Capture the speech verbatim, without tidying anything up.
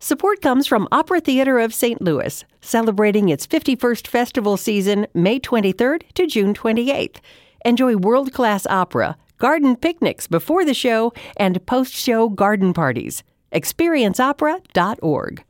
Support comes from Opera Theater of Saint Louis, celebrating its fifty-first festival season May twenty-third to June twenty-eighth. Enjoy world-class opera, garden picnics before the show, and post-show garden parties. experience opera dot org.